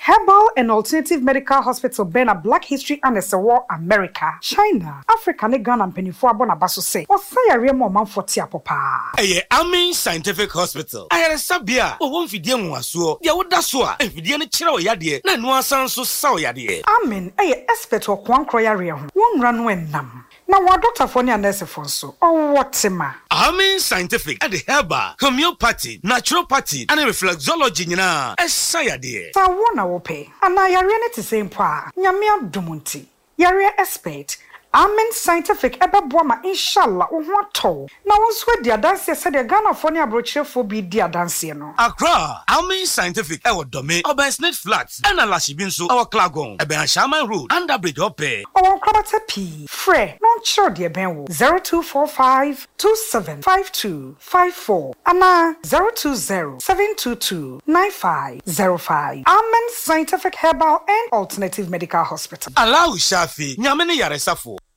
Herbal and Alternative Medical Hospital Bena Black History and War America, China, Africa ne Ghana mpenifo abona baso say. Osayare mo manfo ti apopa. Amin Scientific Hospital. Ayare sabia o won fidie nwaso. Dia woda so a fidie ne kire o yade na no asan so sa o yade. Amen expert o kwankro yare ho. Wonra no enam. Na wa doctor for ne nurse for so. O wotima. Amin Scientific at the herbal, homeopathy, naturopathy and reflexology nyina. Esayade. Sa wona wo pe. Ana yare ne te same pa. Nyame adumunti. Yare expert. Amen Scientific ebeboa inshallah wo ho ato na wo so dia dance se de Ghana for ne abrochirefo bi dia dance no Accra Amen Scientific ewo dome Obansnet Flats and Alashibi nso ewo Klagon ebe Shaman Road under bridge ope o krabata p frɛ no nchiro de ben wo 0245 275254 ana 020 722 9505 Amen Scientific Herbal and Alternative Medical Hospital Allahu Shafi nyame ne yaresafo